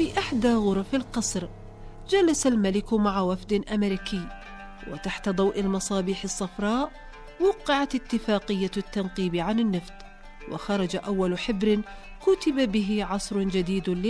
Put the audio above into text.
في إحدى غرف القصر جلس الملك مع وفد أمريكي، وتحت ضوء المصابيح الصفراء وقعت اتفاقية التنقيب عن النفط، وخرج أول حبر كتب به عصر جديد